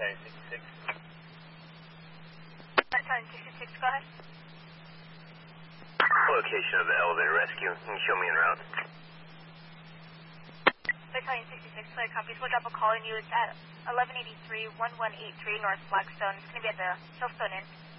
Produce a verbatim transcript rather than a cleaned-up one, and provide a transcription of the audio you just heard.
Battalion sixty-six. Battalion sixty-six, go ahead. Location of the elevator rescue. Can you show me en route? Battalion sixty-six, clear copies. We'll drop a call on you. It's at eleven eighty-three, eleven eighty-three North Blackstone. It's going to be at the Hillstone Inn.